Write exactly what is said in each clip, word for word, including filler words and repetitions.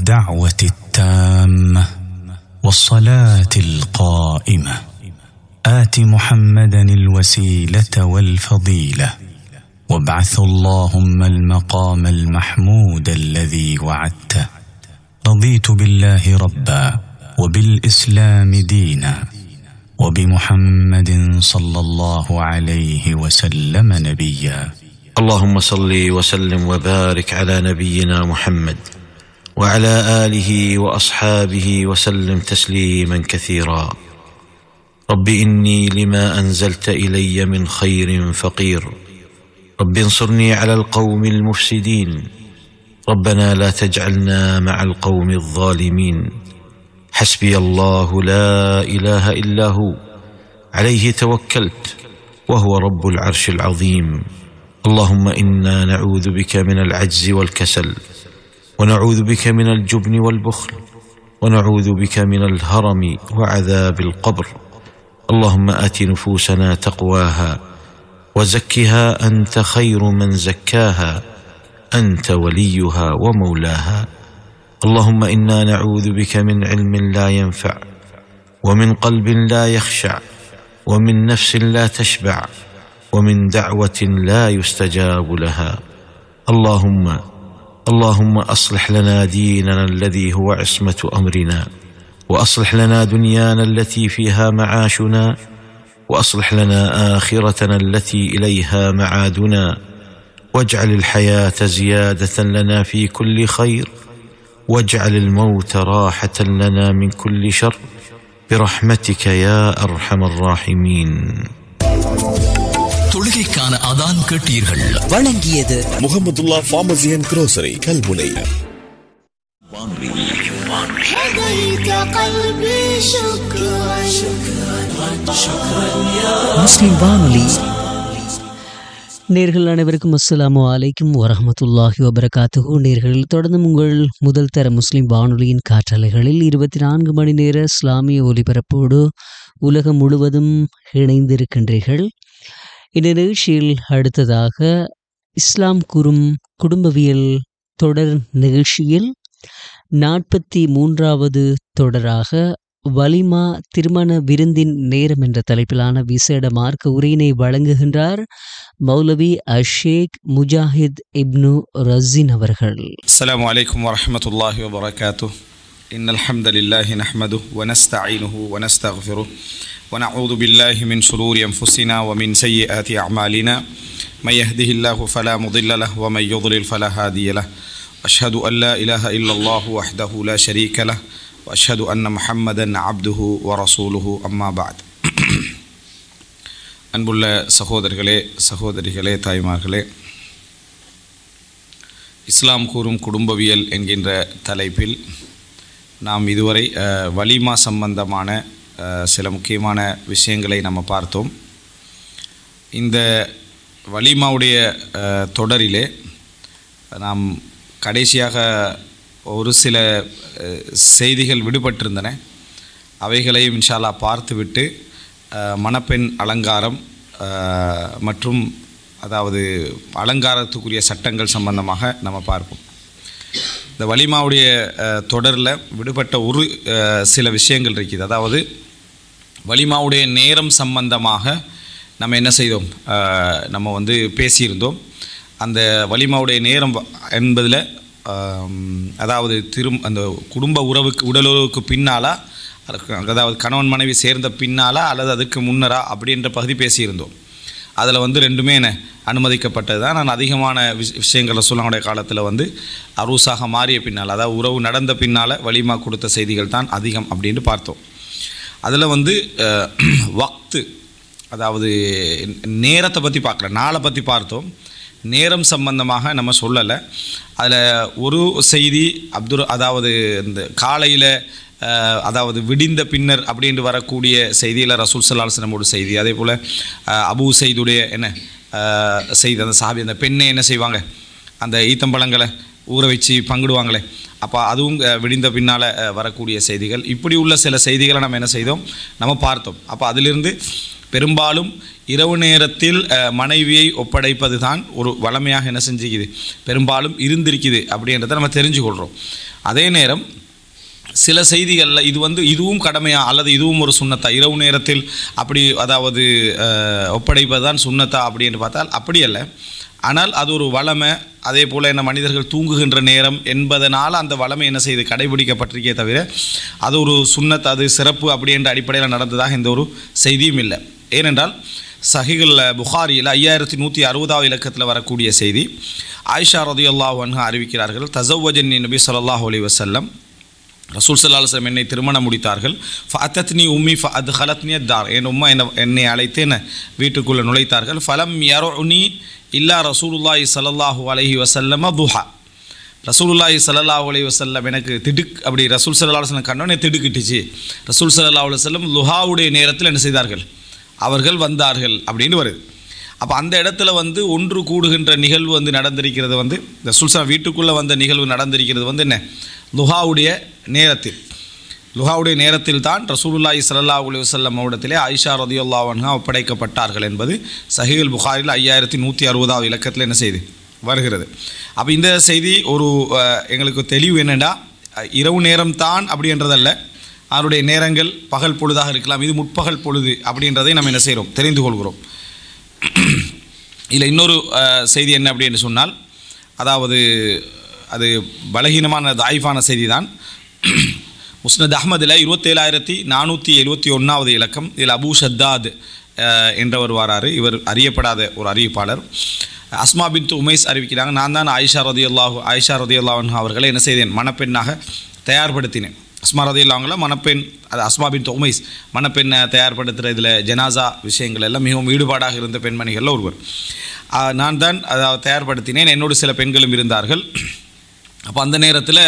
الدعوة التامة والصلاة القائمة آت محمدا الوسيلة والفضيلة وابعث اللهم المقام المحمود الذي وعدته رضيت بالله ربا وبالإسلام دينا وبمحمد صلى الله عليه وسلم نبيا. اللهم صل وسلم وبارك على نبينا محمد وعلى آله وأصحابه وسلم تسليما كثيرا. رب إني لما أنزلت إلي من خير فقير، رب انصرني على القوم المفسدين، ربنا لا تجعلنا مع القوم الظالمين. حسبي الله لا إله إلا هو عليه توكلت وهو رب العرش العظيم. اللهم إنا نعوذ بك من العجز والكسل، ونعوذ بك من الجبن والبخل، ونعوذ بك من الهرم وعذاب القبر. اللهم آت نفوسنا تقواها وزكها أنت خير من زكاها، أنت وليها ومولاها. اللهم إنا نعوذ بك من علم لا ينفع، ومن قلب لا يخشع، ومن نفس لا تشبع، ومن دعوة لا يستجاب لها. اللهم اللهم أصلح لنا ديننا الذي هو عصمة أمرنا، وأصلح لنا دنيانا التي فيها معاشنا، وأصلح لنا آخرتنا التي إليها معادنا، واجعل الحياة زيادة لنا في كل خير، واجعل الموت راحة لنا من كل شر برحمتك يا أرحم الراحمين. தொழுகைக்கான அதான் கேட்டீர்கள். வழங்கியது Mahmudullah pharmacy and grocery Kalmunai. முஸ்லிம் வானொலி. நேர்கள் அனைவருக்கும் அஸ்ஸலாமு அலைக்கும் வரஹ்மத்துல்லாஹி வபரகாத்துஹு. நேர்கள் தொடர்ந்து உங்கள் முதல் தர முஸ்லிம் வானொலியின் காற்றலைகளில் இருபத்தி நான்கு மணி நேர இஸ்லாமிய ஒலிபரப்போடு உலகம் முழுவதும் இணைந்திருக்கின்றீர்கள். இந்த நிகழ்ச்சியில் அடுத்ததாக இஸ்லாம் கூறும் குடும்பவியல் தொடர் நிகழ்ச்சியில் நாற்பத்தி மூன்றாவது தொடராக வலிமா திருமண விருந்தின் நேரம் என்ற தலைப்பிலான விசேட மார்க்க உரையினை வழங்குகின்றார் மௌலவி அஷேக் முஜாஹித் இப்னு ரஸின் அவர்கள். அஸ்ஸலாமு அலைக்கும் வரஹ்மத்துல்லாஹி வபரகாத்துஹு. இன்னல் ஹம்தலில்லாஹி நஹ்மதுஹு வ நஸ்தஈனுஹு வ நஸ்தக்ஃபிருஹு வ நஊது பில்லாஹி மின் ஷுரூரி அன்ஃபுஸினா வ மின் ஸய்யிஆத்தி அஅமாலினா மை யஹ்திஹில்லாஹு ஃபலா முضில்ல லஹு வ மை யுضلل ஃபலா ஹாதிய லஹு. அஷ்ஹது அன் லா இலாஹா இல்லல்லாஹு வஹ்தஹு லா ஷரீக லஹு வ அஷ்ஹது அன்ன முஹம்மதன் அப்துஹு வ ரசூலுஹு. அம்மா பஅத். அன்புள்ள சகோதரர்களே, சகோதரிகளே, தாய்மார்களே, இஸ்லாம் கூறும் குடும்பவியல் என்கின்ற தலைப்பில் நாம் இதுவரை வலிமா சம்பந்தமான சில முக்கியமான விஷயங்களை நம்ம பார்த்தோம். இந்த வலிமாவுடைய தொடரிலே நாம் கடைசியாக ஒரு சில செய்திகள் விடுபட்டிருந்தன. அவைகளையும் இன்ஷா அல்லாஹ் பார்த்துவிட்டு மணப்பெண் அலங்காரம் மற்றும் அதாவது அலங்காரத்துக்குரிய சட்டங்கள் சம்பந்தமாக நம்ம பார்ப்போம். இந்த வலிமாவுடைய தொடரில் விடுபட்ட ஒரு சில விஷயங்கள் இருக்குது. அதாவது வலிமாவுடைய நேரம் சம்பந்தமாக நம்ம என்ன செய்தோம், நம்ம வந்து பேசியிருந்தோம். அந்த வலிமாவுடைய நேரம் என்பதில் அதாவது திரும் அந்த குடும்ப உறவுக்கு உடலுறவுக்கு பின்னாலா, அதாவது கணவன் மனைவி சேர்ந்த பின்னாலா அல்லது அதுக்கு முன்னரா அப்படின்ற பகுதி பேசியிருந்தோம். அதில் வந்து ரெண்டுமே என்ன அனுமதிக்கப்பட்டது தான். நான் அதிகமான விஷ விஷயங்கள் ரசூலுல்லாஹ்வுடைய காலத்தில் வந்து அரூசாக மாறிய பின்னால், அதாவது உறவு நடந்த பின்னால் வலிமா கொடுத்த செய்திகள் தான் அதிகம் அப்படின்னு பார்த்தோம். அதில் வந்து வக்து, அதாவது நேரத்தை பற்றி பார்க்கல, நாளை பற்றி பார்த்தோம். நேரம் சம்பந்தமாக நம்ம சொல்லலை. அதில் ஒரு செய்தி அப்துல் அதாவது இந்த காலையில் அதாவது விடிந்த பின்னர் அப்படின்ட்டு வரக்கூடிய செய்தியில் ரசூல் ஸல்லல்லாஹு அலைஹி வஸல்லம் ஒரு செய்தி. அதே போல் அபூ சைதுடைய என்ன செய்தி, அந்த சஹாபி அந்த பெண்ணை என்ன செய்வாங்க, அந்த ஈத்தம்பழங்களை ஊற வச்சு பங்கிடுவாங்களே, அப்போ அதுவும் விடிந்த பின்னால் வரக்கூடிய செய்திகள். இப்படி உள்ள சில செய்திகளை நம்ம என்ன செய்தோம், நம்ம பார்த்தோம். அப்போ அதிலிருந்து பெரும்பாலும் இரவு நேரத்தில் மனைவியை ஒப்படைப்பது தான் ஒரு வளமையாக என்ன செஞ்சுக்குது, பெரும்பாலும் இருந்திருக்குது அப்படின்றத நம்ம தெரிஞ்சுக்கொள்கிறோம். அதே நேரம் சில செய்திகளில் இது வந்து இதுவும் கடமையா அல்லது இதுவும் ஒரு சுன்னத்தா, இரவு நேரத்தில் அப்படி அதாவது ஒப்படைப்பது தான் சுன்னத்தா அப்படின்னு பார்த்தால் அப்படி அல்ல. ஆனால் அது ஒரு வளமை, அதே போல் என்ன மனிதர்கள் தூங்குகின்ற நேரம் என்பதனால் அந்த வளமை என்ன செய்து கடைபிடிக்கப்பட்டிருக்கே தவிர அது ஒரு சுன்னத், அது சிறப்பு அப்படி என்ற அடிப்படையில் நடந்ததாக எந்த ஒரு செய்தியும் இல்லை. ஏனென்றால் சஹீஹுல் புகாரியில் ஐயாயிரத்தி நூற்றி அறுபதாவது இலக்கத்தில் வரக்கூடிய செய்தி, ஆயிஷா ரலியல்லாஹு அன்ஹா அறிவிக்கிறார்கள், தஸவ்வஜனி நபி ஸல்லல்லாஹு அலைஹி வஸல்லம், ரசூல் ஸல்லல்லாஹு அலைஹி வஸல்லம் என்னை திருமணம் முடித்தார்கள். ஃபஅத்தத்னி உம்மி ஃபஅத்கலத்னி அத்தார், என் உம்மா என்ன என்னை அழைத்து என்ன வீட்டுக்குள்ளே நுழைத்தார்கள். ஃபலம் யருனி இல்லா ரசூலுல்லாஹி ஸல்லல்லாஹு அலைஹி வஸல்லம் துஹா, ரசூலுல்லாஹி ஸல்லல்லாஹு அலைஹி வஸல்லம் எனக்கு திடுக் அப்படி ரசூல் ஸல்லல்லாஹு அலைஹி வஸல்லம் கண்ணோனே திடுக்கிட்டுச்சு. ரசூல் ஸல்லல்லாஹு அலைஹி வஸல்லம் லுஹாவுடைய நேரத்தில் என்ன செய்தார்கள், அவர்கள் வந்தார்கள் அப்படின்னு வருது. அப்போ அந்த இடத்துல வந்து ஒன்று கூடுகின்ற நிகழ்வு வந்து நடந்திருக்கிறது, வந்து ரசூல் ஸல்லல்லாஹு வீட்டுக்குள்ளே வந்த நிகழ்வு நடந்திருக்கிறது வந்து என்ன லுஹாவுடைய நேரத்தில். லுஹாவுடைய நேரத்தில் தான் ரசூலுல்லாஹி ஸல்லல்லாஹு அலைஹி வஸல்லம் இடத்திலே ஆயிஷா ரலியல்லாஹு அன்ஹா ஒப்படைக்கப்பட்டார்கள் என்பது சஹீஹுல் புகாரியில் ஐயாயிரத்தி நூற்றி அறுபதாவது இலக்கத்தில் என்ன செய்து வருகிறது. அப்போ இந்த செய்தி ஒரு எங்களுக்கு தெளிவு என்னென்னா, இரவு நேரம் தான் அப்படின்றதல்ல, அவருடைய நேரங்கள் பகல் பொழுதாக இருக்கலாம், இது முற்பகல் பொழுது அப்படின்றதை நம்ம என்ன செய்கிறோம் தெரிந்து கொள்கிறோம். இல்லை இன்னொரு செய்தி என்ன அப்படின்னு சொன்னால், அதாவது அது பலகீனமான தாயிஃபான செய்தி தான். முஸ்னத் அஹ்மதில் இருபத்தேழாயிரத்தி நானூற்றி எழுபத்தி ஒன்றாவது இலக்கம், இதில் அபூ ஷத்தாத் என்றவர் வராரு. இவர் அறியப்படாத ஒரு அறிவிப்பாளர். அஸ்மா பின்த் உமைஸ் அறிவிக்கிறாங்க, நான் தான் ஆயிஷா ரலியல்லாஹு ஆயிஷா ரலியல்லாஹு அன்ஹா அவர்களை என்ன செய்தேன், மணப்பெண்ணாக தயார்படுத்தினேன். அஸ்மா ரலியல்லாஹுல மணப்பெண், அது அஸ்மா பின்த் உமைஸ் மணப்பெண்ணை தயார்படுத்துறதுல ஜனாசா விஷயங்கள் எல்லாம் மிகவும் ஈடுபாடாக இருந்த பெண்மணிகளில் ஒருவர். நான் தான் அதை தயார்படுத்தினேன், என்னோடு சில பெண்களும் இருந்தார்கள். அப்போ அந்த நேரத்தில்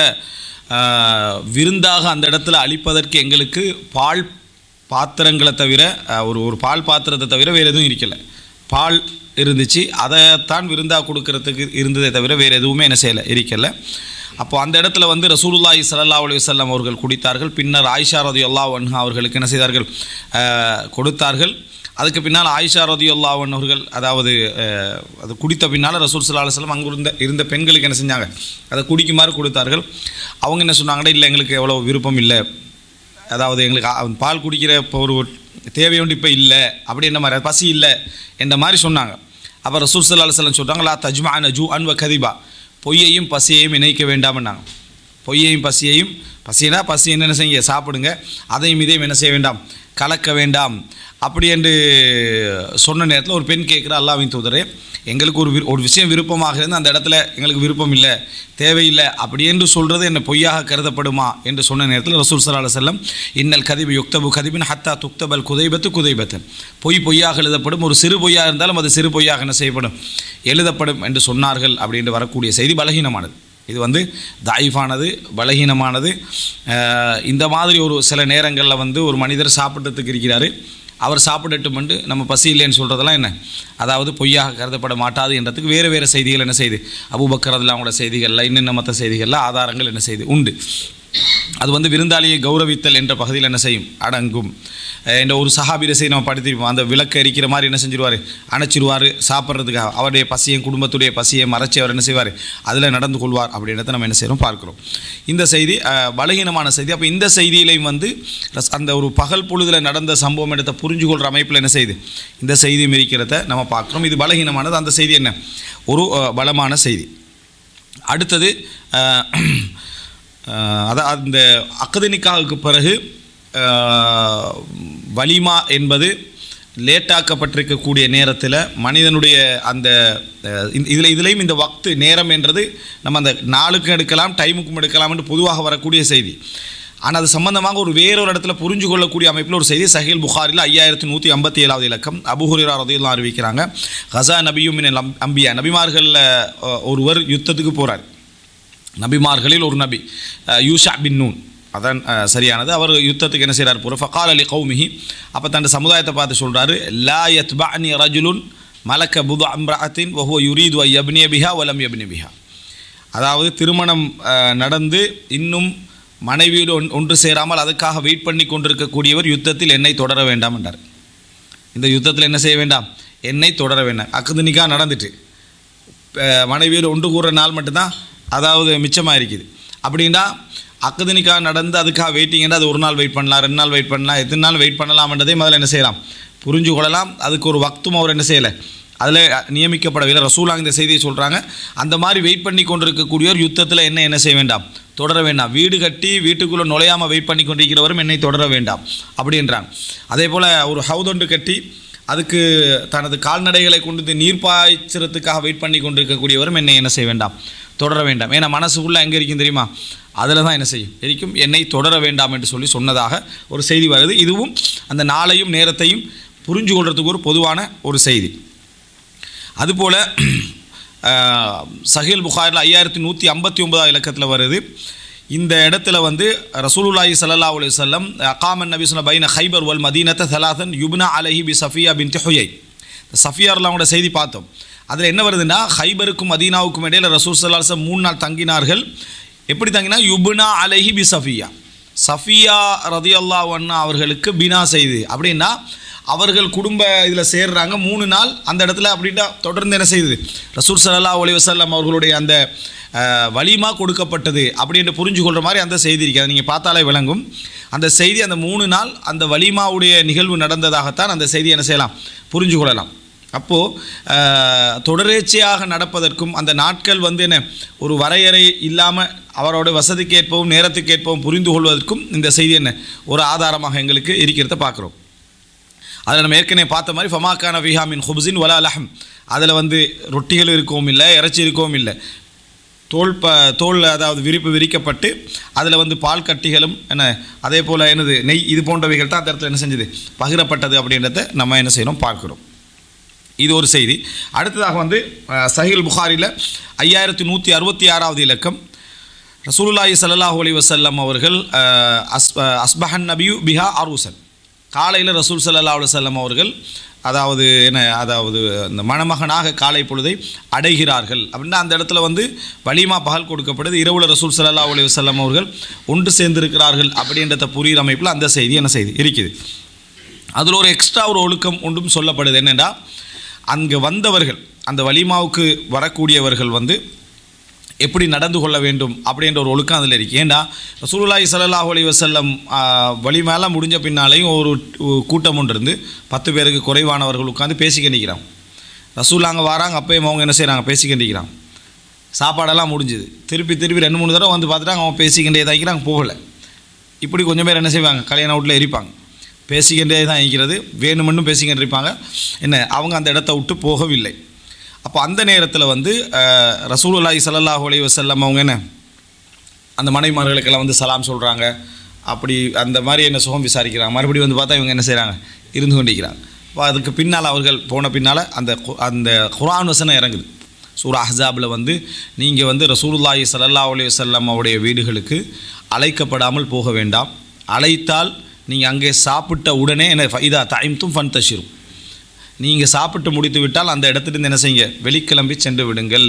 விருந்தாக அந்த இடத்துல அளிப்பதற்கு எங்களுக்கு பால் பாத்திரங்களை தவிர ஒரு ஒரு பால் பாத்திரத்தை தவிர வேறு எதுவும் இருக்கலை. பால் இருந்துச்சு, அதைத்தான் விருந்தாக கொடுக்கறதுக்கு இருந்ததை தவிர வேறு எதுவுமே என்ன செய்யலை இருக்கலை. அப்போ அந்த இடத்துல வந்து ரசூலுல்லாஹி ஸல்லல்லாஹு அலைஹி வஸல்லம் அவர்கள் குடித்தார்கள். பின்னர் ஆயிஷா ரலியல்லாஹு அன்ஹா அவர்களுக்கு என்ன செய்தார்கள், கொடுத்தார்கள். அதுக்கு பின்னால் ஆயிஷா ரலியல்லாஹு அன்ஹா அவர்கள் அதாவது அது குடித்த பின்னால் ரசூல் ஸல்லல்லாஹு அலைஹி வஸல்லம் அங்கே இருந்த இருந்த பெண்களுக்கு என்ன செஞ்சாங்க, அதை குடிக்குமாறு கொடுத்தார்கள். அவங்க என்ன சொன்னாங்கன்னா, இல்லை எங்களுக்கு எவ்வளோ விருப்பம் இல்லை, அதாவது எங்களுக்கு பால் குடிக்கிற இப்போ ஒரு தேவை ஒன்று இப்போ இல்லை அப்படி என்ன மாதிரி பசி இல்லை என்ற மாதிரி சொன்னாங்க. அப்போ ரசூல் ஸல்லல்லாஹு அலைஹி வஸல்லம் சொல்கிறாங்க, லா தஜ்மஅன ஜூஅன் வ கதிபா, பொய்யையும் பசியையும் இணைக்க வேண்டாம்னாங்க. பொய்யையும் பசியையும், பசினா பசி என்னென்ன செய்ய சாப்பிடுங்க, அதையும் இதையும் என்ன செய்ய வேண்டாம், கலக்க வேண்டாம் அப்படி என்று சொன்ன நேரத்தில் ஒரு பெண் கேட்குற, அல்லாஹ்வின் தூதரே எங்களுக்கு ஒரு ஒரு விஷயம் விருப்பமாக இருந்து அந்த இடத்துல எங்களுக்கு விருப்பம் இல்லை, தேவையில்லை அப்படி என்று சொல்கிறது என்ன பொய்யாக கருதப்படுமா என்று சொன்ன நேரத்தில் ரசூல் ஸல்லல்லாஹு அலைஹி வஸல்லம், இன்னல் கதிபு யுக்தபு கதிபின் ஹத்தா துக்தபல் குதைபத்து குதைபத்தன், பொய் பொய்யாக எழுதப்படும், ஒரு சிறு பொய்யாக இருந்தாலும் அது சிறு பொய்யாக என்ன செய்யப்படும், எழுதப்படும் என்று சொன்னார்கள் அப்படின்னு வரக்கூடிய செய்தி பலகீனமானது. இது வந்து தாயிஃபானது, பலகீனமானது. இந்த மாதிரி ஒரு சில நேரங்களில் வந்து ஒரு மனிதர் சாப்பிட்டதுக்கு இருக்கிறாரு, அவர் சாப்பிடட்டும் என்று நம்ம பசி இல்லைன்னு சொல்கிறதெல்லாம் என்ன, அதாவது பொய்யாக கருதப்பட மாட்டாது என்றதுக்கு வேறு வேறு செய்திகள் என்ன செய்யுது, அபூபக்கர் ரலியல்லாஹு அன்ஹு செய்திகளில் இன்னும் மற்ற செய்திகளில் ஆதாரங்கள் என்ன செய்யுது உண்டு. அது வந்து விருந்தாளியை கௌரவித்தல் என்ற பகுதியில் என்ன செய்யும் அடங்கும். என்ற ஒரு சஹாபியை செய்ய நம்ம படித்திருப்போம், அந்த விளக்கு எரிக்கிற மாதிரி என்ன செஞ்சிருவார், அணைச்சிருவார் சாப்பிட்றதுக்காக, அவருடைய பசியும் குடும்பத்துடைய பசியை மறைச்சி அவர் என்ன செய்வார், அதில் நடந்து கொள்வார் அப்படின்றத நம்ம என்ன செய்கிறோம் பார்க்குறோம். இந்த செய்தி பலகீனமான செய்தி. அப்போ இந்த செய்தியிலையும் வந்து அந்த ஒரு பகல் பொழுதில் நடந்த சம்பவம் எடுத்த புரிஞ்சு கொள்கிற அமைப்பில் என்ன செய்யுது, இந்த செய்தியும் இருக்கிறத நம்ம பார்க்குறோம். இது பலகீனமானது, அந்த செய்தி என்ன ஒரு பலமான செய்தி. அடுத்தது அதான் அந்த அக்து நிக்காஹுக்கு பிறகு வலிமா என்பது லேட்டாக்கப்பட்டிருக்கக்கூடிய நேரத்தில் மனிதனுடைய அந்த இதில் இதுலேயும் இந்த வக்து நேரம் என்றது நம்ம அந்த நாளுக்கும் எடுக்கலாம் டைமுக்கும் எடுக்கலாம் என்று பொதுவாக வரக்கூடிய செய்தி. ஆனால் அது சம்பந்தமாக ஒரு வேறொரு இடத்துல புரிஞ்சு கொள்ளக்கூடிய அமைப்பில் ஒரு செய்தி சஹீஹுல் புகாரில் ஐயாயிரத்தி நூற்றி ஐம்பத்தி ஏழாவது இலக்கம் அபூ ஹுரைரா ரலியல்லாஹு அறிவிக்கிறாங்க, கஸா நபியும் மினல் அம்பியா, நபிமார்களில் ஒருவர் யுத்தத்துக்கு போகிறார். நபிமார்களில் ஒரு நபி யூஷா பின் நூன், அதான் சரியானது. அவர் யுத்தத்துக்கு என்ன செய்கிறார் போகிற ஃபகால் அலி கௌமிஹி, அப்போ தன் சமுதாயத்தை பார்த்து சொல்கிறாரு, லா யத்பஅனி ரஜுலுன் மலக்க புது அம்ரஅத்தின் வஹுவ யுரீது அன் யப்னிய பிஹா வலம் யப்னி பிஹா, அதாவது திருமணம் நடந்து இன்னும் மனைவியோடு ஒன்று சேராமல் அதுக்காக வெயிட் பண்ணி கொண்டிருக்கக்கூடியவர் யுத்தத்தில் என்னை தொடர வேண்டாம் என்றார். இந்த யுத்தத்தில் என்ன செய்ய வேண்டாம், என்னை தொடர வேண்டாம். அக்து நிக்காஹ் நடந்துட்டு மனைவியோடு ஒன்று கூற நாள் மட்டும்தான் அதாவது மிச்சமாக இருக்குது. அப்படின்னா அக்கதனிக்காக நடந்து அதுக்காக வெயிட்டிங்கன்னா அது ஒரு நாள் வெயிட் பண்ணலாம், ரெண்டு நாள் வெயிட் பண்ணலாம், எத்தனை நாள் வெயிட் பண்ணலாம்ன்றதே முதல்ல என்ன செய்யலாம் புரிஞ்சு கொள்ளலாம். அதுக்கு ஒரு வக்தும் அவர் என்ன செய்யலை, அதில் நியமிக்கப்படவில்லை. ரசூலாங்க இந்த செய்தியை சொல்கிறாங்க. அந்த மாதிரி வெயிட் பண்ணி கொண்டிருக்கக்கூடியவர் யுத்தத்தில் என்ன என்ன செய்ய வேண்டாம், தொடர வேண்டாம். வீடு கட்டி வீட்டுக்குள்ளே நுழையாமல் வெயிட் பண்ணி கொண்டிருக்கிறவரும் என்னை தொடர வேண்டாம் அப்படின்றாங்க. அதே போல் ஒரு ஹவுதொண்டு கட்டி அதுக்கு தனது கால்நடைகளை கொண்டு நீர் பாய்ச்சறதுக்காக வெயிட் பண்ணி கொண்டிருக்கக்கூடியவரும் என்னை என்ன செய்ய வேண்டாம், தொடர வேண்டாம். ஏன்னா மனசுக்குள்ளே எங்கே இருக்கும் தெரியுமா, அதில் தான் என்ன செய்யும் இருக்கும், என்னை தொடர வேண்டாம் என்று சொல்லி சொன்னதாக ஒரு செய்தி வருது. இதுவும் அந்த நாளையும் நேரத்தையும் புரிஞ்சு கொள்றதுக்கு ஒரு பொதுவான ஒரு செய்தி. அதுபோல் சஹீல் புகாரில் ஐயாயிரத்தி நூற்றி ஐம்பத்தி ஒன்பதாவது இலக்கத்தில் வருது. இந்த இடத்துல வந்து ரசூலுல்லாஹி ஸல்லல்லாஹு அலைஹி வஸல்லம் அகாமன் நபி ஸல்லல்லாஹு பைன ஹைபர் வல் மதீனத ஸலாசன் யுப்னா அலைஹி பி சஃபியா பின்த் ஹுயை. சஃபியார்லாவோட செய்தி பார்த்தோம். அதில் என்ன வருதுன்னா, ஹைபருக்கும் மதீனாவுக்கும் இடையில் ரசூல் ஸல்லல்லாஹு அலைஹி வஸல்லம் மூணு நாள் தங்கினார்கள். எப்படி தங்கினா, யுப்னா அலைஹி பி சஃபியா, சஃபியா ரதியல்லாஹு அன்ஹா அவர்களுக்கு பினா செய்து. அப்படின்னா அவர்கள் குடும்ப இதில் சேர்றாங்க மூணு நாள் அந்த இடத்துல. அப்படின்னா தொடர்ந்து என்ன செய்யுது, ரசூல் ஸல்லல்லாஹு அலைஹி வஸல்லம் அவர்களுடைய அந்த வலிமா கொடுக்கப்பட்டது அப்படின்னு புரிஞ்சு கொள்கிற மாதிரி அந்த செய்தி இருக்குது. அதை நீங்கள் பார்த்தாலே விளங்கும். அந்த செய்தி அந்த மூணு நாள் அந்த வலிமாவுடைய நிகழ்வு நடந்ததாகத்தான் அந்த செய்தி என்ன செய்யலாம், புரிஞ்சு கொள்ளலாம். அப்போது தொடர்ச்சியாக நடப்பதற்கும் அந்த நாட்கள் வந்து என்ன ஒரு வரையறை இல்லாமல் அவரோட வசதிக்கேற்பவும் நேரத்துக்கேற்பவும் புரிந்து கொள்வதற்கும் இந்த செய்தி என்ன ஒரு ஆதாரமாக எங்களுக்கு இருக்கிறத பார்க்குறோம். அதில் நம்ம ஏற்கனவே பார்த்த மாதிரி ஃபமாக்கான ஃபிஹா மின் ஹுப்ஸின் வலா லஹம், அதில் வந்து ரொட்டிகள் இருக்கவும் இல்லை, இறைச்சி இருக்கவும் இல்லை, தோல் ப தோல் அதாவது விரிப்பு விரிக்கப்பட்டு அதில் வந்து பால் கட்டிகளும் என்ன அதே போல் என்னது நெய் இது போன்றவைகள் தான் அந்த இடத்துல என்ன செஞ்சது பகிரப்பட்டது அப்படின்றத நம்ம என்ன செய்யணும் பார்க்குறோம். இது ஒரு செய்தி. அடுத்ததாக வந்து சஹீல் புகாரியில் ஐயாயிரத்தி நூற்றி அறுபத்தி ஆறாவது இலக்கம், ரசூலுல்லாஹி ஸல்லல்லாஹு அலைஹி வஸல்லம் அவர்கள் அஸ் அஸ்பஹன் நபியு பிஹா அரூசன், காலையில் ரசூல் ஸல்லல்லாஹு அலைஹி வஸல்லம் அவர்கள் அதாவது என்ன அதாவது இந்த மணமகனாக காலை பொழுதை அடைகிறார்கள். அப்படின்னா அந்த இடத்துல வந்து வலிமா பகல் கொடுக்கப்படுது, இரவுல ரசூல் ஸல்லல்லாஹு அலைஹி வஸல்லம் அவர்கள் ஒன்று சேர்ந்திருக்கிறார்கள் அப்படின்றத புரிகிற அமைப்பில் அந்த செய்தி என்ன செய்தி இருக்குது. அதில் ஒரு எக்ஸ்ட்ரா ஒரு ஒழுக்கம் ஒன்றும் சொல்லப்படுது. என்னென்னா, அங்கே வந்தவர்கள் அந்த வலிமாவுக்கு வரக்கூடியவர்கள் வந்து எப்படி நடந்து கொள்ள வேண்டும் அப்படின்ற ஒரு ஒழுக்கம் அதில் இருக்குது. ஏன்னா ரசூலுல்லாஹி ஸல்லல்லாஹு அலைஹி வஸல்லம் வலிமாலாம் முடிஞ்ச பின்னாலேயும் ஒரு கூட்டம் ஒன்று இருந்து பத்து பேருக்கு குறைவானவர்கள் உட்காந்து பேசிக்கிண்டிக்கிறாங்க. ரசூல் அங்கே வராங்க, அப்பயும் அவங்க என்ன செய்கிறாங்க பேசிக்கிண்டிக்கிறாங்க. சாப்பாடெல்லாம் முடிஞ்சுது, திருப்பி திருப்பி ரெண்டு மூணு தடவை வந்து பார்த்துட்டாங்க, அவங்க பேசிக்கிட்டே தான் இருக்கிறாங்க, போகலை. இப்படி கொஞ்சம் பேர் என்ன செய்வாங்க, கல்யாண வீட்டில் எரிப்பாங்க, பேசிக்கிட்டே தான் இருக்கிறது, வேணுமென்னும் பேசிக்கிட்டு இருப்பாங்க. என்ன அவங்க அந்த இடத்த விட்டு போகவில்லை. அப்போ அந்த நேரத்தில் வந்து ரசூலுல்லாஹி ஸல்லல்லாஹு அலைஹி வஸல்லம் அவங்க என்ன அந்த மனைவிமார்களுக்கெல்லாம் வந்து சலாம் சொல்கிறாங்க. அப்படி அந்த மாதிரி என்ன சுகம் விசாரிக்கிறாங்க. மறுபடியும் வந்து பார்த்தா இவங்க என்ன செய்கிறாங்க, இருந்து கொண்டிருக்கிறாங்க. அப்போ அதுக்கு பின்னால் அவர்கள் போன பின்னால் அந்த அந்த குர்ஆன் வசனம் இறங்குது. சூரா அஹ்ஸாபில் வந்து நீங்கள் வந்து ரசூலுல்லாஹி ஸல்லல்லாஹு அலைஹி வஸல்லம் அவருடைய வீடுகளுக்கு அழைக்கப்படாமல் போக வேண்டாம், அழைத்தால் நீங்கள் அங்கே சாப்பிட்ட உடனே என்ன இதா தைம்தும் ஃபன்தஷிரும், நீங்கள் சாப்பிட்டு முடித்து விட்டால் அந்த இடத்துலேருந்து என்ன செய்யுங்க, வெளிக்கிளம்பி சென்று விடுங்கள்.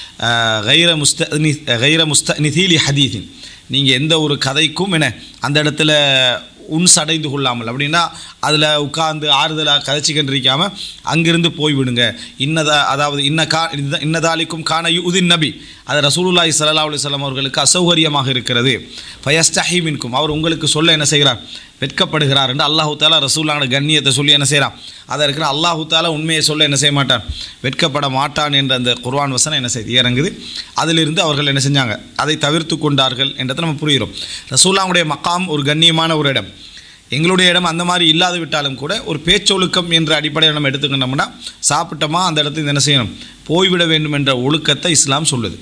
கைர முஸ்த கைர முஸ்தனிதீலி ஹதீதின், நீங்கள் எந்த ஒரு கதைக்கும் என்ன அந்த இடத்துல உன்ஸ் அடைந்து கொள்ளாமல், அப்படின்னா அதில் உட்கார்ந்து ஆறுதலாக கதைச்சிக்கிட்டு இருக்காமல் அங்கிருந்து போய்விடுங்க. இன்னதா அதாவது இன்ன கா இன்னதாலிக்கும் கான யுதின் நபி, அது ரசூலுல்லாஹி ஸல்லல்லாஹு அலைஹி வஸல்லம் அவர்களுக்கு அசௌகரியமாக இருக்கிறது. ஃபயஸ்தஹி மின்கும், அவர் உங்களுக்கு சொல்ல என்ன செய்கிறார், வெட்கப்படுகிறார் என்று அல்லாஹு தாலா ரசூலுல்லாஹோட கண்ணியத்தை சொல்லி என்ன செய்கிறான், அதை இருக்கிற அல்லாஹு தாலா உண்மையை சொல்ல என்ன செய்ய மாட்டான், வெட்கப்பட மாட்டான் என்ற அந்த குர்ஆன் வசனம் என்ன செய்து இறங்குது. அதிலிருந்து அவர்கள் என்ன செஞ்சாங்க, அதை தவிர்த்து கொண்டார்கள் என்றதை நம்ம புரிகிறோம். ரசூலுல்லாஹுடைய மக்காம் ஒரு கண்ணியமான ஒரு இடம். எங்களுடைய இடம் அந்த மாதிரி இல்லாது விட்டாலும் கூட ஒரு பேச்சொழுக்கம் என்ற அடிப்படையில் நம்ம எடுத்துக்கிட்டோம்னா, சாப்பிட்டோமா அந்த இடத்துக்கு என்ன செய்யணும், போய்விட வேண்டும் என்ற ஒழுக்கத்தை இஸ்லாம் சொல்லுது.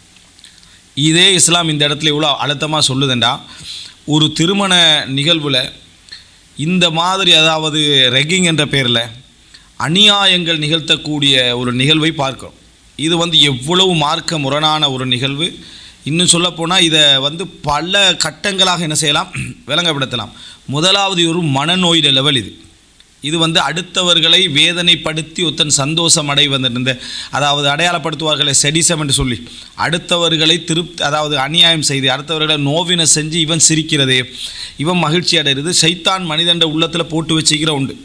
இதே இஸ்லாம் இந்த இடத்துல இவ்வளோ அழுத்தமாக சொல்லுதுண்டா, ஒரு திருமண நிகழ்வில் இந்த மாதிரி அதாவது ரெக்கிங் என்ற பேரில் அநியாயங்கள் நிகழ்த்தக்கூடிய ஒரு நிகழ்வை பார்க்கிறோம். இது வந்து எவ்வளவு மார்க்க முரணான ஒரு நிகழ்வு. இன்னும் சொல்லப்போனால் இதை வந்து பல கட்டங்களாக என்ன செய்யலாம், விளங்கப்படுத்தலாம். முதலாவது ஒரு மனநோயிட லெவல். இது இது வந்து அடுத்தவர்களை வேதனைப்படுத்தி ஒருத்தன் சந்தோஷம் அடைவதிருந்த அதாவது அடையாளப்படுத்துவார்களை செடிசம் என்று சொல்லி அடுத்தவர்களை திருப்தி அதாவது அநியாயம் செய்து அடுத்தவர்களை நோவினை செஞ்சு இவன் சிரிக்கிறது, இவன் மகிழ்ச்சி அடைகிறது, சைத்தான் மனிதன் உள்ளத்தில் போட்டு வச்சுக்கிற உண்டு.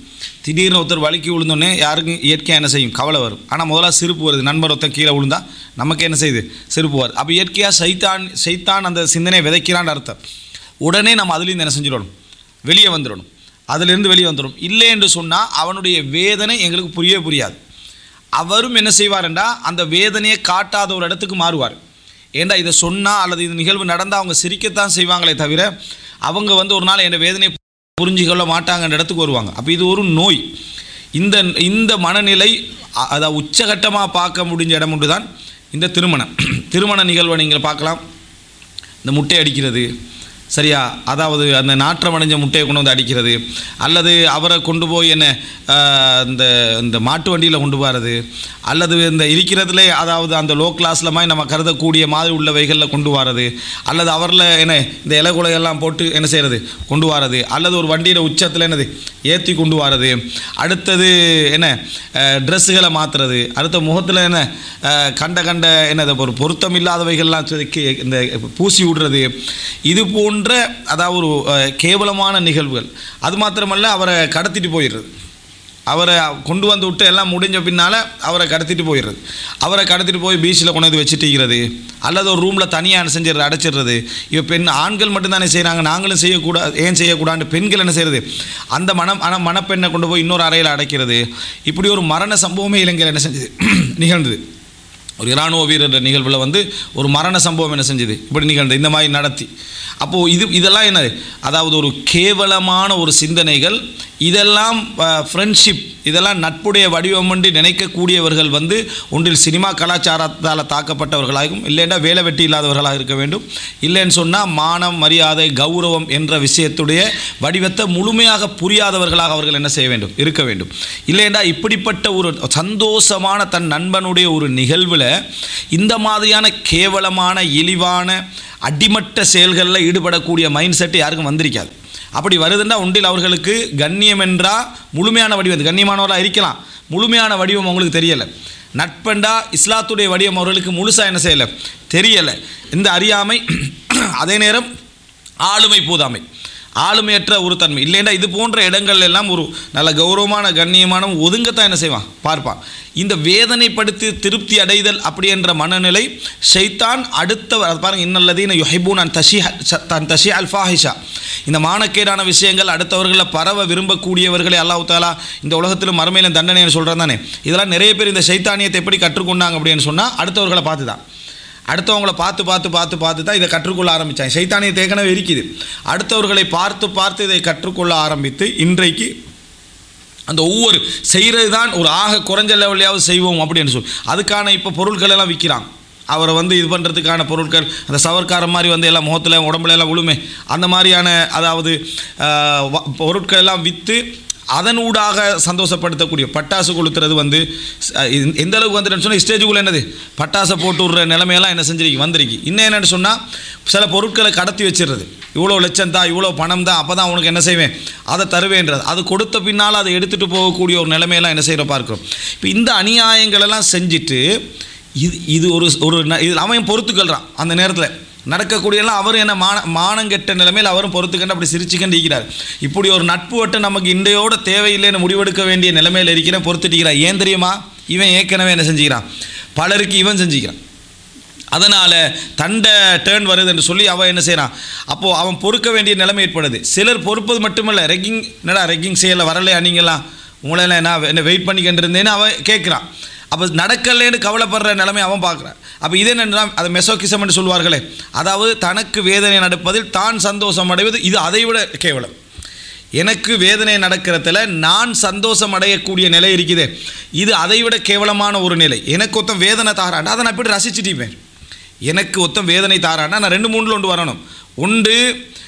திடீர்னு ஒருத்தர் வலிக்கு விழுந்தோடனே யாருக்கும் இயற்கையாக என்ன செய்யும், கவலை வரும். ஆனால் முதல்ல சிரிப்பு வருது. நண்பர் ஒருத்தர் கீழே விழுந்தா நமக்கு என்ன செய்யுது, சிரிப்பு வருது. அப்போ இயற்கையாக சைத்தான் சைத்தான் அந்த சிந்தனையை விதைக்கிறான்னு அர்த்தம். உடனே நம்ம அதுலேருந்து என்ன செஞ்சிடணும், வெளியே வந்துடணும். அதிலிருந்து வெளியே வந்துடும். இல்லை என்று சொன்னால் அவனுடைய வேதனை எங்களுக்கு புரியவே புரியாது. அவரும் என்ன செய்வார்ன்றா அந்த வேதனையை காட்டாத ஒரு இடத்துக்கு மாறுவார். ஏண்டா இதை சொன்னால் அல்லது இது நிகழ்வு நடந்தால் அவங்க சிரிக்கத்தான் செய்வாங்களே தவிர அவங்க வந்து ஒரு நாள் என் வேதனையை புரிஞ்சுக்கொள்ள மாட்டாங்கன்ற இடத்துக்கு வருவாங்க. அப்போ இது ஒரு நோய். இந்த இந்த மனநிலை அதை உச்சகட்டமாக பார்க்க முடிஞ்ச இடம் ஒன்று தான் இந்த திருமணம். திருமண நிகழ்வை நீங்கள் பார்க்கலாம். இந்த முட்டை அடிக்கிறது, சரியா, அதாவது அந்த நாற்றம் அடைஞ்ச முட்டையை கொண்டு வந்து அடிக்கிறது, அல்லது அவரை கொண்டு போய் என்ன இந்த இந்த மாட்டு வண்டியில் கொண்டு போகிறது, அல்லது இந்த இருக்கிறதுல அதாவது அந்த லோ கிளாஸில் மாதிரி நம்ம கருதக்கூடிய மாதிரி உள்ளவைகளில் கொண்டு வரது, அல்லது அவரில் என்ன இந்த இலகுலையெல்லாம் போட்டு என்ன செய்கிறது கொண்டு வரது, அல்லது ஒரு வண்டியில் உச்சத்தில் என்னது ஏற்றி கொண்டு வரது, அடுத்தது என்ன ட்ரெஸ்ஸுகளை மாற்றுறது, அடுத்த முகத்தில் என்ன கண்ட கண்ட என்னது ஒரு பொருத்தம் இல்லாதவைகள்லாம் இந்த பூசி விடுறது, இது போன்ற அதாவது ஒரு கேவலமான நிகழ்வுகள். அது மாத்திரமல்ல அவரை கடத்திட்டு போயிடுறது. அவரை கொண்டு வந்து விட்டு எல்லாம் முடிஞ்ச பின்னால் அவரை கடத்திட்டு போயிடுறது. அவரை கடத்திட்டு போய் பீச்சில் கொண்டு வந்து வச்சுட்டிக்கிறது, அல்லது ஒரு ரூமில் தனியாக செஞ்சிடுறது, அடைச்சிடுறது. இப்போ பெண் ஆண்கள் மட்டும்தானே செய்கிறாங்க, நாங்களும் செய்யக்கூடாது, ஏன் செய்யக்கூடாது, பெண்கள் என்ன செய்கிறது, அந்த மனம் ஆனால் மணப்பெண்ணை கொண்டு போய் இன்னொரு அறையில் அடைக்கிறது. இப்படி ஒரு மரண சம்பவமே இலங்கையில் என்ன செஞ்சது, நிகழ்ந்தது. ஒரு இராணுவ வீரர் நிகழ்வில் வந்து ஒரு மரண சம்பவம் என்ன செஞ்சது, இப்படி நிகழ்ந்தது, இந்த மாதிரி நடத்தி. அப்போது இது இதெல்லாம் என்ன, அதாவது ஒரு கேவலமான ஒரு சிந்தனைகள். இதெல்லாம் ஃப்ரெண்ட்ஷிப், இதெல்லாம் நட்புடைய வடிவம் என்று நினைக்கக்கூடியவர்கள் வந்து ஒன்றில் சினிமா கலாச்சாரத்தால் தாக்கப்பட்டவர்களாகவும், இல்லைன்னா வேலை வெட்டி இல்லாதவர்களாக இருக்க வேண்டும். இல்லைன்னு சொன்னால் மானம், மரியாதை, கௌரவம் என்ற விஷயத்துடைய வடிவத்தை முழுமையாக புரியாதவர்களாக அவர்கள் என்ன செய்ய வேண்டும், இருக்க வேண்டும். இல்லைன்னா இப்படிப்பட்ட ஒரு சந்தோஷமான தன் நண்பனுடைய ஒரு நிகழ்வில் இந்த மாதிரியான கேவலமான இழிவான அடிமட்ட செயல்களில் ஈடுபடக்கூடிய மைண்ட் செட்டு யாருக்கும் வந்திருக்காது. அப்படி வருதுன்னா ஒன்றில் அவர்களுக்கு கண்ணியம் என்றால் முழுமையான வடிவம், கண்ணியமானவராக இருக்கலாம், முழுமையான வடிவம் அவங்களுக்கு தெரியலை. நட்பண்டா இஸ்லாத்துடைய வடிவம் அவர்களுக்கு முழுசாக என்ன செய்யலை, தெரியலை. இந்த அறியாமை, அதே நேரம் ஆளுமை போதாமை, ஆளுமையற்ற ஒரு தன்மை. இல்லைன்னா இது போன்ற இடங்கள் எல்லாம் ஒரு நல்ல கௌரவமான கண்ணியமான ஒதுங்கத்தான் என்ன செய்வான், பார்ப்பான். இந்த வேதனைப்படுத்தி திருப்தி அடைதல் அப்படி என்ற மனநிலை ஷைத்தான் அடுத்த பாருங்கள், இன்னல்லதீன யுஹிப்பூன அன் தஷி தன் தஷி அல் ஃபாஹிஷா, இந்த மானக்கேடான விஷயங்கள் அடுத்தவர்களை பரவ விரும்பக்கூடியவர்களை அல்லாஹ் தஆலா இந்த உலகத்திலும் மறுமையிலும் தண்டனை சொல்கிறான் தானே. இதெல்லாம் நிறைய பேர் இந்த ஷைத்தானியத்தை எப்படி கற்றுக்கொண்டாங்க அப்படின்னு சொன்னால் அடுத்தவர்களை பார்த்து தான், அடுத்தவங்களை பார்த்து பார்த்து பார்த்து பார்த்து தான் இதை கற்றுக்கொள்ள ஆரம்பித்தாங்க. சைத்தானியத்தை ஏற்கனவே இருக்குது. அடுத்தவர்களை பார்த்து பார்த்து இதை கற்றுக்கொள்ள ஆரம்பித்து இன்றைக்கு அந்த ஒவ்வொரு செய்கிறது தான் ஒரு ஆக குறைஞ்ச லெவலையாவது செய்வோம் அப்படின்னு சொல்லி அதுக்கான இப்போ பொருட்கள் எல்லாம் விற்கிறாங்க. அவரை வந்து இது பண்ணுறதுக்கான பொருட்கள், அந்த சவர்க்கார மாதிரி வந்து எல்லாம் முகத்தில் உடம்புல எல்லாம் விழுமே, அந்த மாதிரியான அதாவது பொருட்கள் எல்லாம் விற்று அதனூடாக சந்தோஷப்படுத்தக்கூடிய பட்டாசு கொளுத்துறது வந்து எந்த அளவுக்கு வந்துட்டு சொன்னால் ஸ்டேஜுக்குள்ளே என்னது பட்டாசை போட்டு விடுற நிலைமையெல்லாம் என்ன செஞ்சிருக்கு, வந்திருக்கு. இன்னும் என்னென்னு சொன்னால் சில பொருட்களை கடத்தி வச்சிடுறது, இவ்வளோ லட்சம் தான், இவ்வளோ பணம் தான், அப்போ தான் உனக்கு என்ன செய்வேன், அதை தருவேன்றது. அது கொடுத்த பின்னால் அதை எடுத்துகிட்டு போகக்கூடிய ஒரு நிலைமையெல்லாம் என்ன செய்கிற பார்க்குறோம். இப்போ இந்த அநியாயங்களெல்லாம் செஞ்சுட்டு இது இது ஒரு ஒரு இது அவன் பொறுத்துக்கல்றான். அந்த நேரத்தில் நடக்கக்கூடியெல்லாம் அவர் என்ன மான மானங்கெட்ட நிலைமையில் அவரும் பொறுத்துக்கண்டு அப்படி சிரிச்சுக்கண்டு இருக்கிறார். இப்படி ஒரு நட்பு வட்டு நமக்கு இன்றையோட தேவையில்லைன்னு முடிவெடுக்க வேண்டிய நிலைமையில் இருக்கிற பொறுத்துட்டிக்கிறான். ஏன் தெரியுமா, இவன் ஏற்கனவே என்ன செஞ்சுக்கிறான், பலருக்கு இவன் செஞ்சுக்கிறான். அதனால் தண்டை டேர்ன் வருது என்று சொல்லி அவன் என்ன செய்கிறான், அப்போது அவன் பொறுக்க வேண்டிய நிலைமை ஏற்படுது. சிலர் பொறுப்பது மட்டுமில்லை, ரெக்கிங் என்னடா ரெக்கிங் செய்யலை வரலையா நீங்களாம், உங்களெல்லாம் என்ன என்ன வெயிட் பண்ணிக்கிட்டு இருந்தேன்னு அவன் கேட்குறான். அப்போ நடக்கலேன்னு கவலைப்படுற நிலைமை அவன் பார்க்குறான். அப்போ இது என்னென்னா அதை மெசோகிசம் என்று சொல்வார்களே, அதாவது தனக்கு வேதனை நடப்பதில் தான் சந்தோஷம் அடைவது, இது அதை விட கேவலம். எனக்கு வேதனை நடக்கிறதுல நான் சந்தோஷம் அடையக்கூடிய நிலை இருக்குது, இது அதை விட கேவலமான ஒரு நிலை. எனக்கு ஒருத்தன் வேதனை தாராண்டா அதை நான் எப்படி ரசிச்சுட்டிப்பேன். எனக்கு ஒருத்தன் வேதனை தாராண்டா நான் ரெண்டு மூணில் ஒன்று வரணும். ஒன்று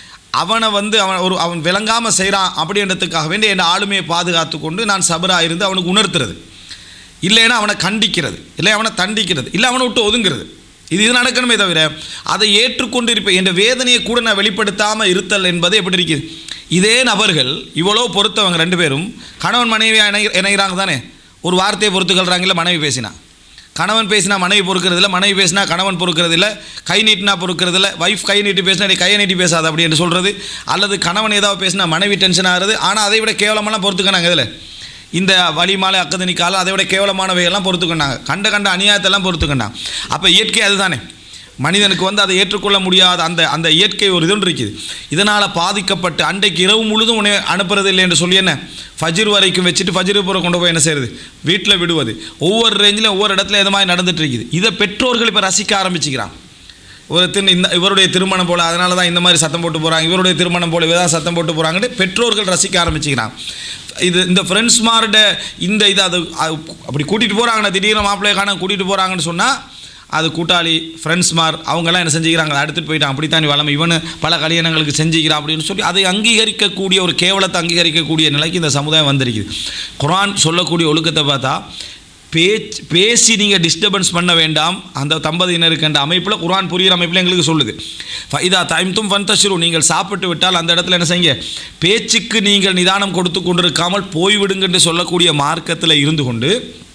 அவனை வந்து அவன் ஒரு அவன் விளங்காமல் செய்கிறான் அப்படின்றதுக்காக வேண்டி என் ஆளுமையை பாதுகாத்து கொண்டு நான் சபராக இருந்து அவனுக்கு உணர்த்துறது, இல்லைன்னா அவனை கண்டிக்கிறது, இல்லை அவனை தண்டிக்கிறது, இல்லை அவனை விட்டு ஒதுங்கிறது. இது இது நடக்கணுமே தவிர அதை ஏற்றுக்கொண்டு இருப்பேன் என்ற வேதனையை கூட நான் வெளிப்படுத்தாமல் இருத்தல் என்பது எப்படி இருக்குது. இதே நபர்கள் இவ்வளோ பொறுத்தவங்க ரெண்டு பேரும் கணவன் மனைவி இணை இணைகிறாங்க தானே, ஒரு வார்த்தையை பொறுத்துக்கொள்கிறாங்கல்ல. மனைவி பேசினா கணவன் பேசினா மனைவி பொறுக்கிறதில்ல, மனைவி பேசினா கணவன் பொறுக்கிறதில்ல, கை நீட்டினா பொறுக்கிறதில்ல, வைஃப் கை நீட்டி பேசினா நீ கையை நீட்டி பேசாது அப்படி என்று சொல்கிறது, அல்லது கணவன் ஏதாவது பேசினா மனைவி டென்ஷன் ஆகிறது. ஆனால் அதை விட கேவலமெல்லாம் பொறுத்துக்கானாங்க இதில். இந்த வலிமாலை அக்கதனிக்கால அதை விட கேவலமானவைகள்லாம் பொறுத்துக்கொண்டாங்க, கண்ட கண்ட அநியாயத்தெல்லாம் பொறுத்துக்கொண்டாங்க. அப்போ இயற்கை அதுதானே, மனிதனுக்கு வந்து அதை ஏற்றுக்கொள்ள முடியாத அந்த அந்த இயற்கை ஒரு இது இருக்குது. இதனால் பாதிக்கப்பட்டு அன்றைக்கு இரவு முழுதும் உன்னை அனுப்புறது இல்லை என்று சொல்லி என்ன ஃபஜ்ர் வரைக்கும் வச்சுட்டு ஃபஜ்ரு பூரா கொண்டு போய் என்ன செய்யுது, வீட்டில் விடுவது. ஒவ்வொரு ரேஞ்சிலும் ஒவ்வொரு இடத்துல இது மாதிரி நடந்துட்டு இருக்குது. இதை பெற்றோர்கள் இப்போ ரசிக்க ஆரம்பிச்சுக்கிறாங்க. ஒரு திரு இந்த இவருடைய திருமணம் போல் அதனால தான் இந்த மாதிரி சத்தம் போட்டு போகிறாங்க, இவருடைய திருமணம் போல் இவதான் சத்தம் போட்டு போகிறாங்கன்னு பெற்றோர்கள் ரசிக்க ஆரம்பிச்சுக்கிறாங்க. இது இந்த ஃப்ரெண்ட்ஸ்மார்ட இந்த இது அது அப்படி கூட்டிகிட்டு போகிறாங்கண்ணா, திடீர்னு மாப்பிள்ளையை காண கூட்டிகிட்டு போகிறாங்கன்னு சொன்னால் அது கூட்டாளி ஃப்ரெண்ட்ஸ்மார் அவங்கெல்லாம் என்ன செஞ்சுக்கிறாங்க, அதை எடுத்துகிட்டு போயிட்டான், அப்படித்தான் வளமை இவனு பல கல்யாணங்களுக்கு செஞ்சுக்கிறான் அப்படின்னு சொல்லி அதை அங்கீகரிக்கக்கூடிய ஒரு கேவலத்தை அங்கீகரிக்கக்கூடிய நிலைக்கு இந்த சமுதாயம் வந்திருக்குது. குர்ஆன் சொல்லக்கூடிய ஒழுக்கத்தை பார்த்தா பேச்சு பேசி நீங்கள் டிஸ்டர்பன்ஸ் பண்ண வேண்டாம் அந்த தம்பதியினருக்கு என்ற அமைப்பில் குர்ஆன் புரிகிற அமைப்பில் எங்களுக்கு சொல்லுது. இதா தைம்தும் ஃபன்தஷிரு, நீங்கள் சாப்பிட்டு விட்டால் அந்த இடத்துல என்ன செய்யுங்க, பேச்சுக்கு நீங்கள் நிதானம் கொடுத்து கொண்டிருக்காமல் போய்விடுங்க என்று சொல்லக்கூடிய மார்க்கத்தில் இருந்து கொண்டு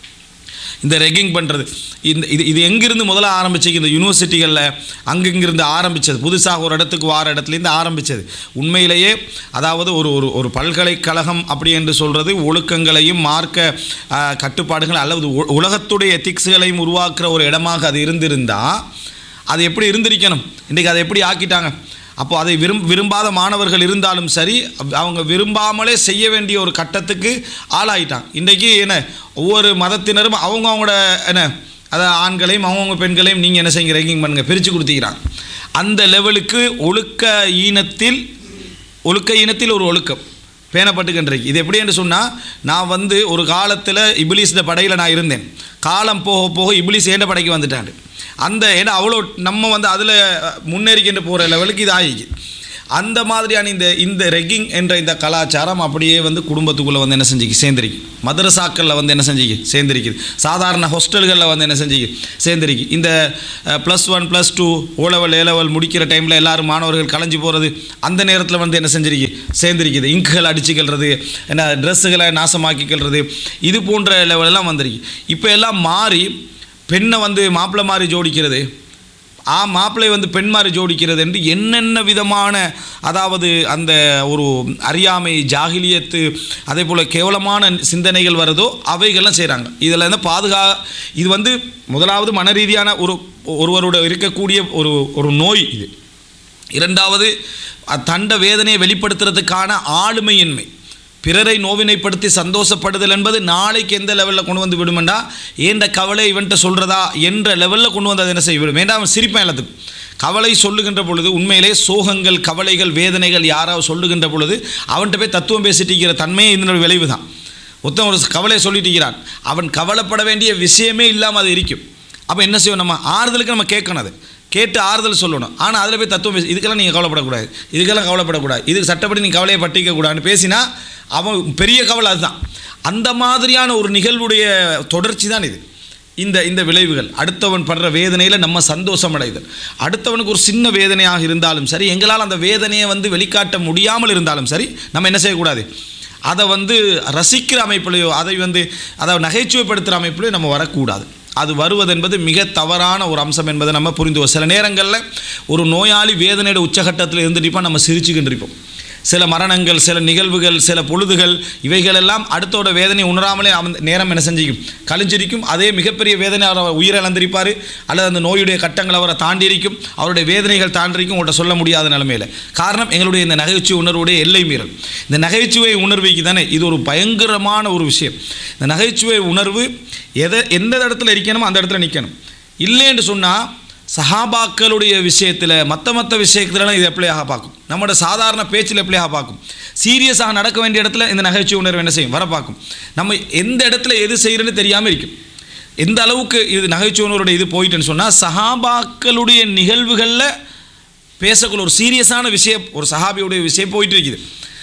இந்த ரெக்கிங் பண்ணுறது இந்த இது இது எங்கிருந்து முதல்ல ஆரம்பிச்சிங்க, இந்த யூனிவர்சிட்டிகளில் அங்கங்கிருந்து ஆரம்பித்தது, புதுசாக ஒரு இடத்துக்கு வார இடத்துலேருந்து ஆரம்பித்தது. உண்மையிலேயே அதாவது ஒரு ஒரு ஒரு பல்கலைக்கழகம் அப்படி என்று சொல்கிறது ஒழுக்கங்களையும் மார்க்க கட்டுப்பாடுகள் அல்லது உலகத்துடைய எத்திக்ஸ்களையும் உருவாக்குற ஒரு இடமாக அது இருந்திருந்தால் அது எப்படி இருந்திருக்கணும், இன்றைக்கி அதை எப்படி ஆக்கிட்டாங்க. அப்போது அதை விரும் விரும்பாத மாணவர்கள் இருந்தாலும் சரி அவங்க விரும்பாமலே செய்ய வேண்டிய ஒரு கட்டத்துக்கு ஆளாயிட்டாங்க. இன்றைக்கி என்ன ஒவ்வொரு மதத்தினரும் அவங்க அவங்களோட என்ன அதாவது ஆண்களையும் அவங்கவுங்க பெண்களையும் நீங்கள் என்ன செய்யுங்க ரேங்கிங் பண்ணுங்கள் பிரித்து கொடுத்துக்கிறாங்க. அந்த லெவலுக்கு ஒழுக்க ஈனத்தில் ஒழுக்க ஈனத்தில் ஒரு ஒழுக்கம் பேணப்பட்டுக்கின்றைக்கு. இது எப்படி என்று சொன்னால், நான் வந்து ஒரு காலத்தில் இபிலிஸோட படையில் நான் இருந்தேன், காலம் போக போக இபிலிஸ் ஏண்ட படைக்கு வந்துட்டான். அந்த ஏன்னா அவ்வளோ நம்ம வந்து அதில் முன்னேறிக்கின்ற போகிற லெவலுக்கு இது ஆகிக்கு. அந்த மாதிரியான இந்த இந்த ரெக்கிங் என்ற இந்த கலாச்சாரம் அப்படியே வந்து குடும்பத்துக்குள்ளே வந்து என்ன செஞ்சுக்கு சேர்ந்துருக்கு, மதரசாக்களில் வந்து என்ன செஞ்சுக்கு சேர்ந்துருக்குது, சாதாரண ஹாஸ்டல்களில் வந்து என்ன செஞ்சுக்கு சேர்ந்துருக்கு. இந்த ப்ளஸ் ஒன் ப்ளஸ் டூ ஓ லெவல் ஏ லெவல் முடிக்கிற டைமில் எல்லோரும் மாணவர்கள் கலைஞ்சி போகிறது அந்த நேரத்தில் வந்து என்ன செஞ்சிருக்கு சேர்ந்துருக்குது. இங்குகள் அடிச்சுக்கிறது, என்ன ட்ரெஸ்ஸுகளை நாசமாக்கிக்கிறது, இது போன்ற லெவலெல்லாம் வந்துருக்கு. இப்போ எல்லாம் மாறி பெண்ணை வந்து மாப்பிள்ளை மாதிரி ஜோடிக்கிறது, ஆ மாப்பிள்ளை வந்து பெண் மாதிரி ஜோடிக்கிறது என்று என்னென்ன விதமான அதாவது அந்த ஒரு அறியாமை ஜாகிலியத்து அதே போல் கேவலமான சிந்தனைகள் வருதோ அவைகள்லாம் செய்கிறாங்க. இதில் வந்து பாதுகா இது வந்து முதலாவது மன ரீதியான ஒரு ஒருவரோட இருக்கக்கூடிய ஒரு ஒரு நோய் இது. இரண்டாவது தண்ட வேதனையை வெளிப்படுத்துறதுக்கான ஆளுமையின்மை, பிறரை நோவினைப்படுத்தி சந்தோஷப்படுதல் என்பது நாளைக்கு எந்த லெவலில் கொண்டு வந்து விடுமெண்டா ஏண்ட கவலை இவன்ட்ட சொல்கிறதா என்ற லெவலில் கொண்டு வந்து அதை என்ன செய்ய விடும். வேண்டாம் அவன் சிரிப்பான் எல்லாத்துக்கும். கவலை சொல்லுகின்ற பொழுது உண்மையிலே சோகங்கள் கவலைகள் வேதனைகள் யாராவது சொல்லுகின்ற பொழுது அவன்கிட்ட போய் தத்துவம் பேசிட்டிருக்கிற தன்மையே இதனோட விளைவு தான். ஒருத்தன் ஒரு கவலையை சொல்லிட்டிருக்கிறான், அவன் கவலைப்பட வேண்டிய விஷயமே இல்லாமல் அது இருக்கும். அப்போ என்ன செய்வோம், நம்ம ஆறுதலுக்கு நம்ம கேட்கணும், அது கேட்டு ஆறுதல் சொல்லணும். ஆனால் அதில் போய் தத்துவம் பேசி இதுக்கெல்லாம் நீங்கள் கவலைப்படக்கூடாது, இதுக்கெல்லாம் கவலைப்படக்கூடாது, இதுக்கு சட்டப்படி நீங்கள் கவலையை பட்டிக்கக்கூடாதுன்னு பேசினா அவன் பெரிய கவலை அதுதான். அந்த மாதிரியான ஒரு நிகழ்வுடைய தொடர்ச்சி தான் இது. இந்த இந்த விளைவுகள் அடுத்தவன் படுற வேதனையில் நம்ம சந்தோஷம் அடைதல், அடுத்தவனுக்கு ஒரு சின்ன வேதனையாக இருந்தாலும் சரி எங்களால் அந்த வேதனையை வந்து வெளிக்காட்ட முடியாமல் இருந்தாலும் சரி நம்ம என்ன செய்யக்கூடாது, அதை வந்து ரசிக்கிற அமைப்பிலையோ அதை வந்து அதை நகைச்சுவைப்படுத்துகிற அமைப்பிலையோ நம்ம வரக்கூடாது. அது வருவது என்பது மிக தவறான ஒரு அம்சம் என்பதை நம்ம புரிந்துவோம். சில நேரங்களில் ஒரு நோயாளி வேதனையோட உச்சகட்டத்தில் இருந்துட்டு நம்ம சிரிச்சுக்கிட்டு இருப்போம். சில மரணங்கள் சில நிகழ்வுகள் சில பொழுதுகள் இவைகளெல்லாம் அடுத்தோட வேதனை உணராமலே அவன் நேரம் என்ன செஞ்சிக்கும் கழிஞ்சிருக்கும். அதே மிகப்பெரிய வேதனை அவர் உயிரிழந்திருப்பார், அல்லது அந்த நோயுடைய கட்டங்கள் அவரை தாண்டி இருக்கும், அவருடைய வேதனைகள் தாண்டிருக்கும் உங்கள்கிட்ட சொல்ல முடியாத நிலைமையில். காரணம் எங்களுடைய இந்த நகைச்சுவை உணர்வுடைய எல்லை மீறல். இந்த நகைச்சுவை உணர்வுக்கு தானே இது ஒரு பயங்கரமான ஒரு விஷயம். இந்த நகைச்சுவை உணர்வு எதை எந்த இடத்துல இருக்கணுமோ அந்த இடத்துல நிற்கணும். இல்லைன்னு சொன்னால் சஹாபாக்களுடைய விஷயத்தில் மற்ற மற்ற விஷயத்துலலாம் இது எப்படியாக பார்க்கும், நம்மளோட சாதாரண பேச்சில் எப்படியாக பார்க்கும், சீரியஸாக நடக்க வேண்டிய இடத்துல இந்த நகைச்சுவை உணர்வு என்ன செய்யும் வர பார்க்கும். நம்ம எந்த இடத்துல எது செய்கிறேன்னு தெரியாமல் இருக்கும். எந்த அளவுக்கு இது நகைச்சுவை உணர்வுடைய இது போயிட்டுன்னு சொன்னால் சஹாபாக்களுடைய நிகழ்வுகளில் பேசக்குள்ள ஒரு சீரியஸான விஷயம் ஒரு சஹாபியுடைய விஷயம் போயிட்டு இருக்குது.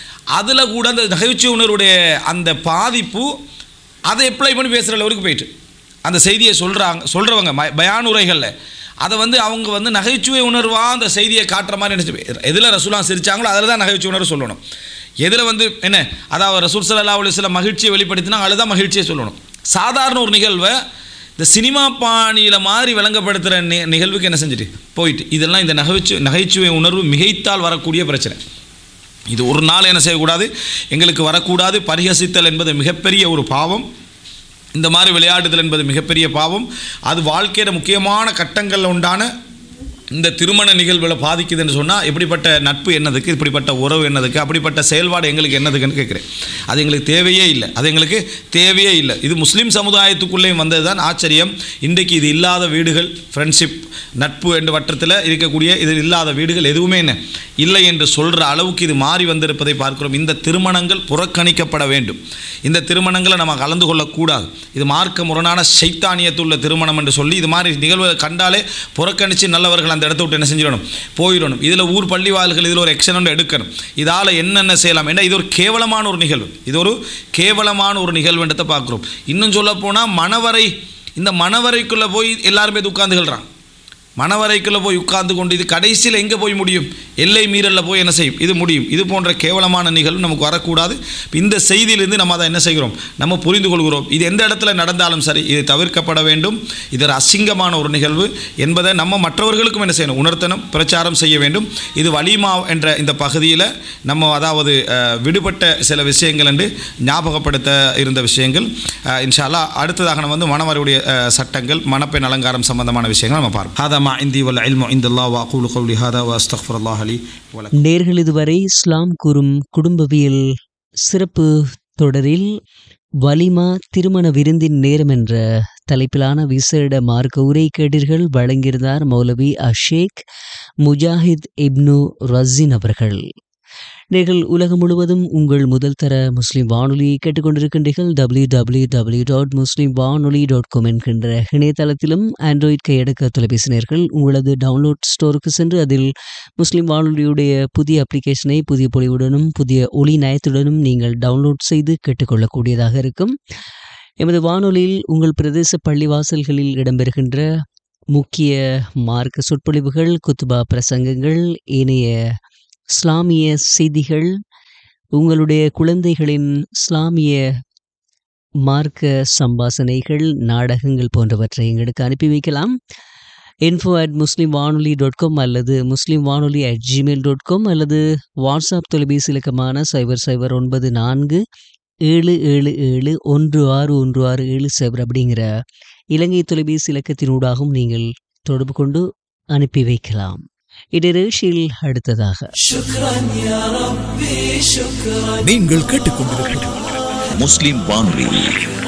அதில் கூட அந்த நகைச்சுவை உணர்வுடைய அந்த பாதிப்பு அதை அப்ளை பண்ணி பேசுகிற அளவுக்கு போயிட்டு அந்த செய்தியை சொல்கிறாங்க சொல்கிறவங்க பயானுரைகளில் அதை வந்து அவங்க வந்து நகைச்சுவை உணர்வாக அந்த செய்தியை காட்டுற மாதிரி நினச்சி எதில் ரசூலாம் சிரித்தாங்களோ அதில் தான் நகைச்சுவை உணர்வு சொல்லணும். எதில் வந்து என்ன அதாவது ரசூல் ஸல்லல்லாஹு அலைஹி வஸல்லம் மகிழ்ச்சியை வெளிப்படுத்தினா அதில் தான் மகிழ்ச்சியை சொல்லணும். சாதாரண ஒரு நிகழ்வை இந்த சினிமா பாணியில் மாதிரி விளங்கப்படுத்துகிற நி நிகழ்வுக்கு என்ன செஞ்சுட்டு போயிட்டு இதெல்லாம் இந்த நகைச்சு நகைச்சுவை உணர்வு மிகைத்தால் வரக்கூடிய பிரச்சனை. இது ஒரு நாள் என்ன செய்யக்கூடாது, எங்களுக்கு வரக்கூடாது. பரிஹசித்தல் என்பது மிகப்பெரிய ஒரு பாவம். இந்த மாதிரி விளையாடுதல் என்பது மிகப்பெரிய பாவம். அது வாழ்க்கையில் முக்கியமான கட்டங்களில் உண்டான இந்த திருமண நிகழ்வில் பாதிக்குதுன்னு சொன்னால் இப்படிப்பட்ட நட்பு என்னதுக்கு, இப்படிப்பட்ட உறவு என்னதுக்கு, அப்படிப்பட்ட செயல்பாடு எங்களுக்கு என்னதுக்குன்னு கேட்குறேன். அது எங்களுக்கு தேவையே இல்லை, அது எங்களுக்கு தேவையே இல்லை. இது முஸ்லீம் சமுதாயத்துக்குள்ளேயும் வந்தது தான் ஆச்சரியம். இன்றைக்கு இது இல்லாத வீடுகள், ஃப்ரெண்ட்ஷிப் நட்பு என்ற வட்டத்தில் இருக்கக்கூடிய இது இல்லாத வீடுகள் எதுவுமே என்ன இல்லை என்று சொல்கிற அளவுக்கு இது மாறி வந்திருப்பதை பார்க்கிறோம். இந்த திருமணங்கள் புறக்கணிக்கப்பட வேண்டும். இந்த திருமணங்களை நம்ம கலந்து கொள்ளக்கூடாது. இது மார்க்க முரணான சைத்தானியத்துள்ள திருமணம் என்று சொல்லி இது மாதிரி நிகழ்வுகளை கண்டாலே புறக்கணித்து நல்லவர்கள் அந்த இடத்த விட்டு என்ன செஞ்சிடணும், போயிடணும். இதில் ஊர் பள்ளிவாள்கள் இதில் ஒரு எக்ஷன் ஒன்று எடுக்கணும். இதால் என்னென்ன செய்யலாம், ஏன்னா இது ஒரு கேவலமான ஒரு நிகழ்வு, இது ஒரு கேவலமான ஒரு நிகழ்வுன்றதை பார்க்குறோம். இன்னும் சொல்ல போனால் மணவரை, இந்த மணவரைக்குள்ளே போய் எல்லாருமே உட்கார்ந்துகிறான். மணவரைக்குள்ளே போய் உட்கார்ந்து கொண்டு இது கடைசியில் எங்கே போய் முடியும், எல்லை மீறலில் போய் என்ன செய்யும், இது முடியும். இது போன்ற கேவலமான நிகழ்வு நமக்கு வரக்கூடாது. இந்த செய்தியிலிருந்து நம்ம அதை என்ன செய்கிறோம், நம்ம புரிந்து கொள்கிறோம். இது எந்த இடத்துல நடந்தாலும் சரி இது தவிர்க்கப்பட வேண்டும். இது ஒரு அசிங்கமான ஒரு நிகழ்வு என்பதை நம்ம மற்றவர்களுக்கும் என்ன செய்யணும், உணர்த்தணும், பிரச்சாரம் செய்ய வேண்டும். இது வலிமா என்ற இந்த பகுதியில் நம்ம அதாவது விடுபட்ட சில விஷயங்கள் என்று ஞாபகப்படுத்த இருந்த விஷயங்கள். இன்ஷா அல்லாஹ் அடுத்ததாக நம்ம வந்து மணவருடைய சட்டங்கள், மணப்பெண் அலங்காரம் சம்பந்தமான விஷயங்கள் நம்ம பார்ப்போம். நேர்கள் இதுவரை இஸ்லாம் கூறும் குடும்பவியல் சிறப்பு தொடரில் வலிமா திருமண விருந்தின் நேரம் என்ற தலைப்பிலான விசேட மார்க்க உரை கேட்டீர்கள். வழங்கியிருந்தார் மௌலவி அஷேக் முஜாஹித் இப்னு ரஸின் அவர்கள். நீங்கள் உலகம் முழுவதும் உங்கள் முதல் தர முஸ்லிம் வானொலியை கேட்டுக்கொண்டிருக்கின்றீர்கள். டபிள்யூ டபிள்யூ டபிள்யூ டாட் முஸ்லிம் வானொலி டாட் காம் என்கின்ற இணையதளத்திலும் ஆண்ட்ராய்ட் கையடக்க தொலைபேசினர்கள் உங்களது டவுன்லோட் ஸ்டோருக்கு சென்று அதில் முஸ்லிம் வானொலியுடைய புதிய அப்ளிகேஷனை புதிய பொலிவுடனும் புதிய ஒளி நயத்துடனும் நீங்கள் டவுன்லோட் செய்து கேட்டுக்கொள்ளக்கூடியதாக இருக்கும். எமது வானொலியில் உங்கள் பிரதேச பள்ளிவாசல்களில் இடம்பெறுகின்ற முக்கிய மார்க்க சொற்பொழிவுகள், குத்துபா பிரசங்கங்கள், ஏனைய இஸ்லாமிய செய்திகள், உங்களுடைய குழந்தைகளின் இஸ்லாமிய மார்க்க சம்பாசனைகள், நாடகங்கள் போன்றவற்றை எங்களுக்கு அனுப்பி வைக்கலாம். இன்ஃபோ அட் முஸ்லீம் வானொலி டாட் காம் அல்லது முஸ்லீம் வானொலி அட் ஜிமெயில் டாட் காம் அல்லது வாட்ஸ்அப் தொலைபேசி இலக்கமான சைபர் சைபர் ஒன்பது நான்கு ஏழு ஏழு ஏழு ஒன்று ஆறு ஒன்று ஆறு ஏழு சைபர் அப்படிங்கிற இலங்கை தொலைபேசி இலக்கத்தினூடாகவும் நீங்கள் தொடர்பு கொண்டு அனுப்பி வைக்கலாம். இந்நிகழ்ச்சியில் அடுத்ததாக நீங்கள் கேட்டுக்கொண்டிருப்பது முஸ்லிம் வானொலி